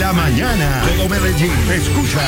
la mañana. Todo Medellín escucha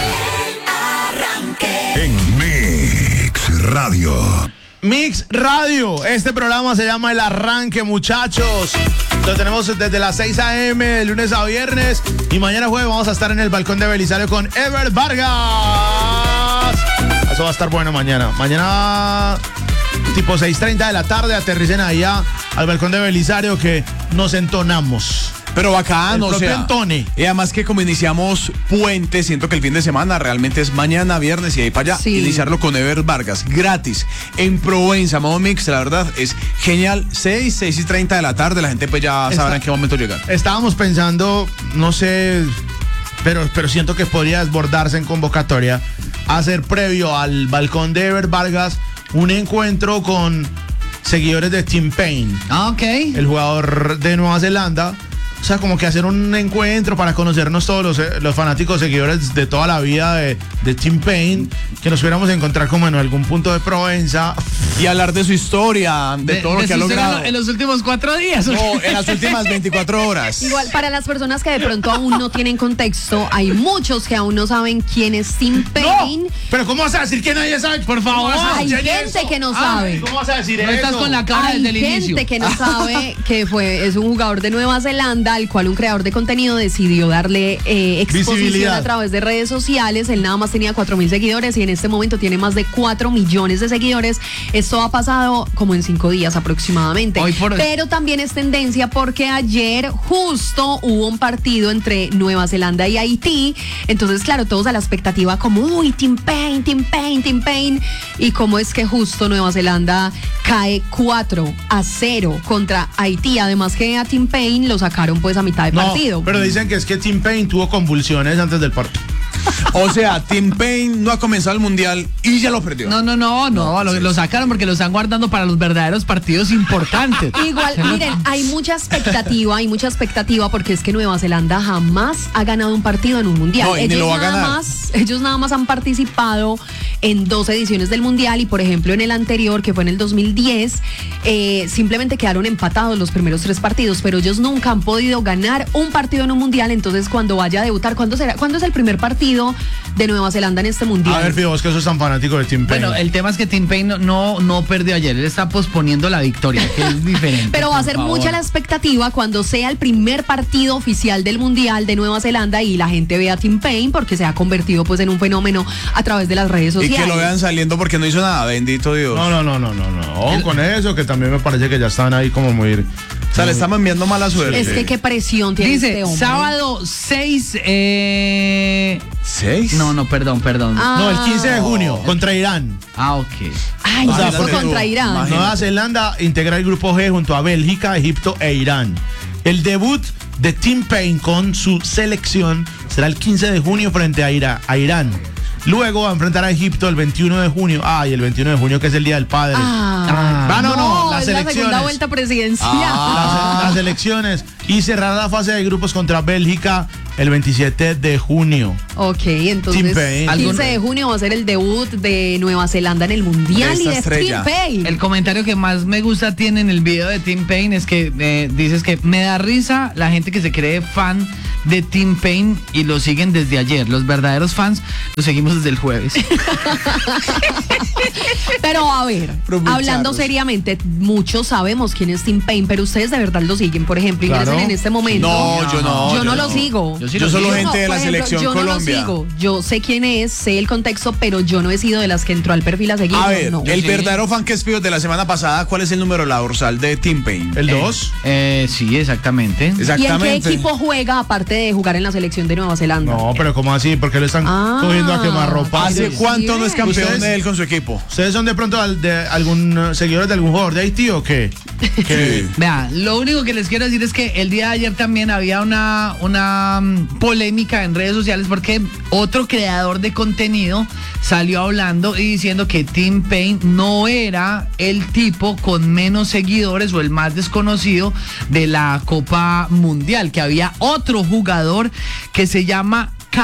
en Mix Radio. Mix Radio, este programa se llama El Arranque, muchachos. Lo tenemos desde las 6 a.m. de lunes a viernes. Y mañana jueves vamos a estar en el balcón de Belisario con Ever Vargas. Eso va a estar bueno mañana. Mañana tipo 6:30 de la tarde aterricen allá al balcón de Belisario que nos entonamos. Pero bacán, o sea, entone. y además que como iniciamos puente, siento que el fin de semana realmente es mañana, viernes y ahí para allá, iniciarlo con Ever Vargas, gratis, en Provenza, modo Mix, la verdad, es genial, 6:30 de la tarde, la gente pues ya sabrá en qué momento llegar. Estábamos pensando, no sé, pero siento que podría desbordarse en convocatoria, hacer previo al balcón de Ever Vargas un encuentro con seguidores de Tim Paine. Ok. El jugador de Nueva Zelanda. O sea, como que hacer un encuentro para conocernos todos los fanáticos seguidores de toda la vida de Tim Paine, que nos pudiéramos encontrar como en algún punto de Provenza. Y hablar de su historia, de todo lo que ha logrado. En los últimos 4 días. No, en las últimas 24 horas. Igual, para las personas que de pronto aún no tienen contexto, hay muchos que aún no saben quién es Tim Paine. No, pero ¿cómo vas a decir que nadie sabe? Por favor. Hay gente que no sabe. ¿Cómo vas a decir eso? No estás con la cara desde el inicio. Hay gente que no sabe que es un jugador de Nueva Zelanda, al cual un creador de contenido decidió darle exposición a través de redes sociales. Él nada más tenía 4,000 seguidores y en este momento tiene más de 4 millones de seguidores. Esto ha pasado como en 5 días aproximadamente. Pero también es tendencia porque ayer justo hubo un partido entre Nueva Zelanda y Haití. Entonces, claro, todos a la expectativa como, uy, Tim Paine, Tim Paine, Tim Paine. Y cómo es que justo Nueva Zelanda cae 4-0 contra Haití. Además que a Tim Paine lo sacaron pues a mitad de partido. Pero dicen que es que Tim Paine tuvo convulsiones antes del partido. O sea, Tim Paine no ha comenzado el mundial y ya lo perdió. No, lo sacaron porque lo están guardando para los verdaderos partidos importantes. Igual, miren, hay mucha expectativa porque es que Nueva Zelanda jamás ha ganado un partido en un mundial. No, Ellos nada más han participado en 2 ediciones del mundial y por ejemplo en el anterior, que fue en el 2010, simplemente quedaron empatados los primeros 3 partidos, pero ellos nunca han podido ganar un partido en un mundial. Entonces cuando vaya a debutar, ¿cuándo es el primer partido de Nueva Zelanda en este mundial? A ver, Fío, vos que sos tan fanático de Tim Paine. Bueno, el tema es que Tim Paine no perdió ayer, él está posponiendo la victoria, que es diferente. Pero va a ser mucha la expectativa cuando sea el primer partido oficial del mundial de Nueva Zelanda y la gente vea a Tim Paine, porque se ha convertido pues en un fenómeno a través de las redes sociales. Y que lo vean saliendo porque no hizo nada, bendito Dios. No. Con eso, que también me parece que ya están ahí como muy... O sea, le estamos enviando mala suerte. Es que qué presión tiene este hombre. Sábado 6... ¿6? No, perdón. No, el 15 de junio, contra Irán. Ok. Ay, O sea, contra Irán. Imagínate. Nueva Zelanda integra el grupo G junto a Bélgica, Egipto e Irán. El debut de Tim Paine con su selección será el 15 de junio frente a Irán. Luego va a enfrentar a Egipto el 21 de junio. El 21 de junio que es el Día del Padre. Las elecciones. La segunda vuelta presidencial. Las elecciones. Y cerrar la fase de grupos contra Bélgica el 27 de junio. Ok, entonces el 15 de junio va a ser el debut de Nueva Zelanda en el Mundial y de Tim Paine. El comentario que más me gusta tiene en el video de Tim Paine es que dices que me da risa la gente que se cree fan de Tim Paine y lo siguen desde ayer. Los verdaderos fans lo seguimos desde el jueves. Pero a ver, hablando seriamente, muchos sabemos quién es Tim Paine, pero ustedes de verdad lo siguen. Por ejemplo, ingresen en este momento. Yo no lo sigo. Yo solo gente de la selección Colombia. No lo sigo. Yo sé quién es, sé el contexto, pero yo no he sido de las que entró al perfil a seguir. A ver, el verdadero fan que es Pío de la semana pasada, ¿cuál es el número, la dorsal de Tim Paine? ¿El 2? Sí, exactamente. ¿Y en qué equipo juega aparte de jugar en la selección de Nueva Zelanda? No, pero ¿cómo así? Porque lo están cogiendo a quemarropa. ¿Hace cuánto no es campeón de él con su equipo? ¿Ustedes son de pronto de algún seguidores de algún jugador de Haití o qué? Vea, lo único que les quiero decir es que el día de ayer también había una polémica en redes sociales porque otro creador de contenido salió hablando y diciendo que Tim Paine no era el tipo con menos seguidores o el más desconocido de la Copa Mundial, que había otro jugador que se llama Kai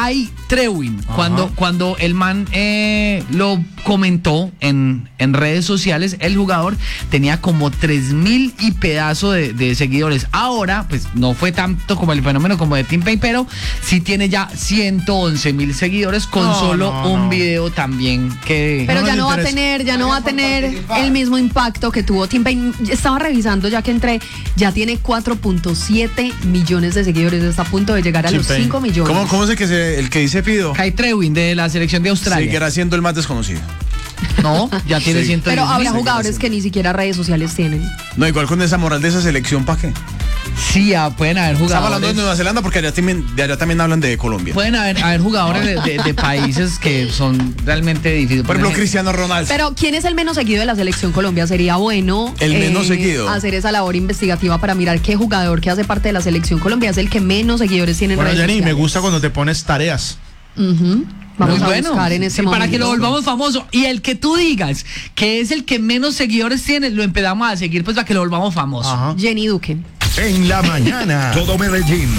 Trewin, cuando el man lo comentó en redes sociales, el jugador tenía como 3.000 y pedazo de seguidores. Ahora, pues no fue tanto como el fenómeno como de T-Pain, pero sí tiene ya 111.000 seguidores con un video también que... Pero ya no va a tener el mismo impacto que tuvo T-Pain. Estaba revisando ya que entré, ya tiene 4.7 millones de seguidores, está a punto de llegar a los 5 millones. ¿Cómo es el que dice Pido? Kai Trewin de la selección de Australia. Seguirá siendo el más desconocido. No, ya tiene 110.000. Pero habrá jugadores que ni siquiera redes sociales tienen. No, igual con esa moral de esa selección, ¿para qué? Sí, pueden haber jugadores. Estamos hablando de Nueva Zelanda porque de allá también hablan de Colombia. Pueden haber jugadores de países que son realmente difíciles. Por ejemplo, Cristiano Ronaldo. Pero ¿quién es el menos seguido de la selección Colombia? Sería bueno menos seguido. Hacer esa labor investigativa para mirar qué jugador que hace parte de la selección Colombia es el que menos seguidores tiene en redes sociales. Me gusta cuando te pones tareas. Vamos a buscar en este momento. Para que lo volvamos famoso. Y el que tú digas que es el que menos seguidores tiene, lo empezamos a seguir pues para que lo volvamos famoso. Jenny Duque. En la mañana, todo Medellín.